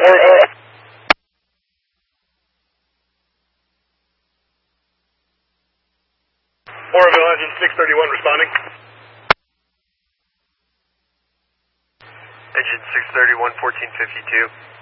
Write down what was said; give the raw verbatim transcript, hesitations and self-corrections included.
Oroville. Oroville, engine six thirty-one responding. Engine six thirty-one, fourteen fifty-two.